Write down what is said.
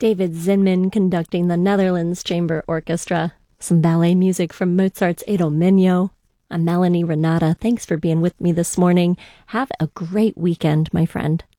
David Zinman conducting the Netherlands Chamber Orchestra. Some ballet music from Mozart's Idomeneo. I'm Melanie Renata. Thanks for being with me this morning. Have a great weekend, my friend.